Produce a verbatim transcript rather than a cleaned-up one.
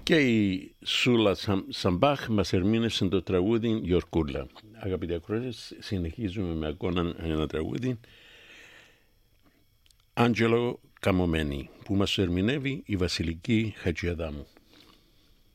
Και η Σούλα Σαμπάχ μας ερμήνευσε το τραγούδι Γιορκούλα. Αγαπητοί ακροατές, συνεχίζουμε με ακόμα ένα τραγούδι, Άντζελο Καμωμένη, που μας ερμηνεύει η Βασιλική Χατζιαδάμου.